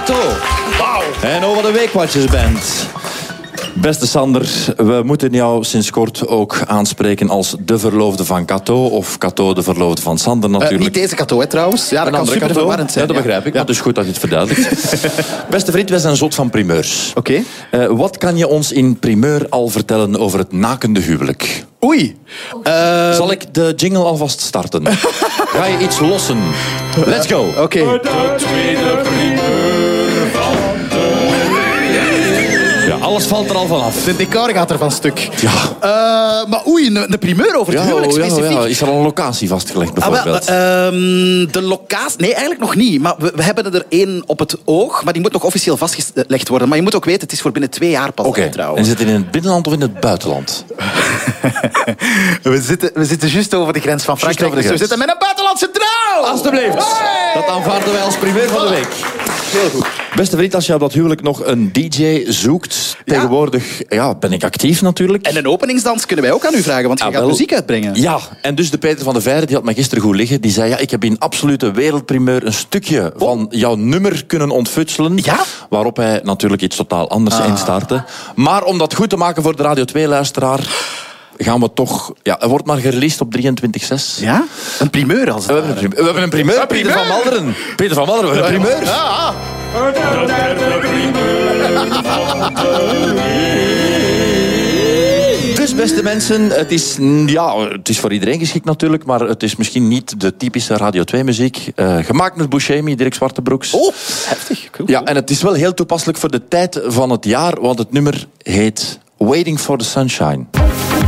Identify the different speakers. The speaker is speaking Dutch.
Speaker 1: Kato. En over de Weekwatchersband. Beste Sander, we moeten jou sinds kort ook aanspreken als de verloofde van Kato. Of Kato, de verloofde van Sander natuurlijk.
Speaker 2: Niet deze Kato, hè, trouwens. Ja, dat kan super verwarrend zijn.
Speaker 1: Ja, dat begrijp ik. Maar het is goed dat je het verduidelijkt. Beste vriend, wij zijn zot van primeurs.
Speaker 2: Oké.
Speaker 1: Wat kan je ons in primeur al vertellen over het nakende huwelijk?
Speaker 2: Oei.
Speaker 1: Zal ik de jingle alvast starten? Ga je iets lossen? Let's go.
Speaker 2: Oké.
Speaker 3: De tweede primeur van de week.
Speaker 1: Ja, alles valt er al vanaf.
Speaker 2: De decor gaat er van stuk.
Speaker 1: Ja.
Speaker 2: Maar oei, een primeur over het huwelijk specifiek.
Speaker 1: Ja. Is er al een locatie vastgelegd, bijvoorbeeld?
Speaker 2: De locatie... Nee, eigenlijk nog niet. Maar we hebben er één op het oog. Maar die moet nog officieel vastgelegd worden. Maar je moet ook weten, het is voor binnen 2 jaar pas trouwen.
Speaker 1: En zit het in het binnenland of in het buitenland?
Speaker 2: We zitten juist over de grens van Frankrijk. Dus we zitten met een buitenlandse trouw!
Speaker 1: Alsjeblieft. Hey! Dat aanvaarden wij als primeur van de week.
Speaker 2: Heel goed.
Speaker 1: Beste vriend, als je op dat huwelijk nog een DJ zoekt... Tegenwoordig ben ik actief natuurlijk.
Speaker 2: En een openingsdans kunnen wij ook aan u vragen, want je gaat muziek uitbrengen.
Speaker 1: Ja, en dus de Peter van de Veire, die had mij gisteren goed liggen. Die zei, ik heb in absolute wereldprimeur een stukje van jouw nummer kunnen ontfutselen.
Speaker 2: Ja?
Speaker 1: Waarop hij natuurlijk iets totaal anders instartte. Maar om dat goed te maken voor de Radio 2-luisteraar... gaan we toch... Ja, er wordt maar gereleased op 23/6.
Speaker 2: Ja? Een primeur als het
Speaker 1: We hebben een primeur. Peter van Malderen. Peter van Malderen, we hebben een primeur.
Speaker 2: Ja.
Speaker 3: De derde primeur van de week.
Speaker 1: Dus beste mensen, het is voor iedereen geschikt natuurlijk, maar het is misschien niet de typische Radio 2-muziek. Gemaakt met Buscemi, Dirk Zwartebroeks.
Speaker 2: Oh, heftig. Cool.
Speaker 1: Ja, en het is wel heel toepasselijk voor de tijd van het jaar, want het nummer heet Waiting for the Sunshine.